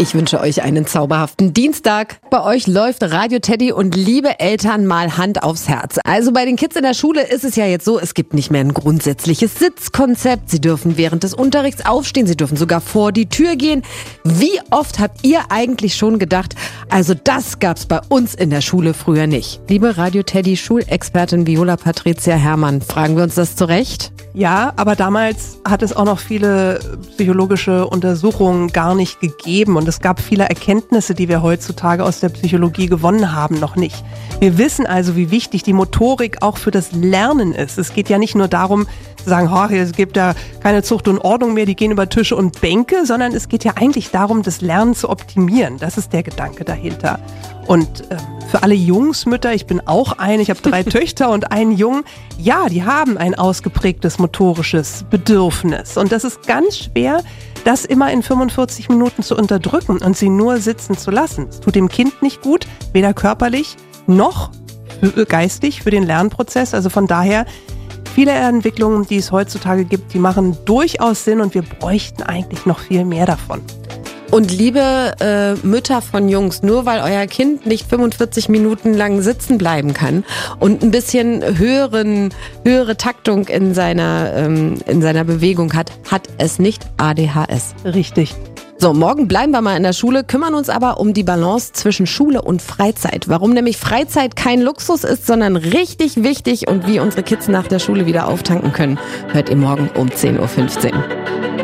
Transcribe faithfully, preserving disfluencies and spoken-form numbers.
Ich wünsche euch einen zauberhaften Dienstag. Bei euch läuft Radio Teddy und liebe Eltern, mal Hand aufs Herz. Also bei den Kids in der Schule ist es ja jetzt so, es gibt nicht mehr ein grundsätzliches Sitzkonzept. Sie dürfen während des Unterrichts aufstehen, sie dürfen sogar vor die Tür gehen. Wie oft habt ihr eigentlich schon gedacht, also das gab's bei uns in der Schule früher nicht? Liebe Radio Teddy Schulexpertin Viola Patricia Herrmann, fragen wir uns das zurecht? Ja, aber damals hat es auch noch viele psychologische Untersuchungen gar nicht gegeben und es gab viele Erkenntnisse, die wir heutzutage aus der Psychologie gewonnen haben, noch nicht. Wir wissen also, wie wichtig die Motorik auch für das Lernen ist. Es geht ja nicht nur darum, zu sagen, oh, es gibt ja keine Zucht und Ordnung mehr, die gehen über Tische und Bänke, sondern es geht ja eigentlich darum, das Lernen zu optimieren. Das ist der Gedanke dahinter. Und äh, für alle Jungsmütter, ich bin auch eine, ich habe drei Töchter und einen Jungen, ja, die haben ein ausgeprägtes motorisches Bedürfnis. Und das ist ganz schwer, das immer in fünfundvierzig Minuten zu unterdrücken und sie nur sitzen zu lassen. Es tut dem Kind nicht gut, weder körperlich noch geistig für den Lernprozess. Also von daher, viele Entwicklungen, die es heutzutage gibt, die machen durchaus Sinn und wir bräuchten eigentlich noch viel mehr davon. Und liebe äh, Mütter von Jungs, nur weil euer Kind nicht fünfundvierzig Minuten lang sitzen bleiben kann und ein bisschen höheren, höhere Taktung in seiner, ähm, in seiner Bewegung hat, hat es nicht A D H S. Richtig. So, morgen bleiben wir mal in der Schule, kümmern uns aber um die Balance zwischen Schule und Freizeit. Warum nämlich Freizeit kein Luxus ist, sondern richtig wichtig und wie unsere Kids nach der Schule wieder auftanken können, hört ihr morgen um zehn Uhr fünfzehn.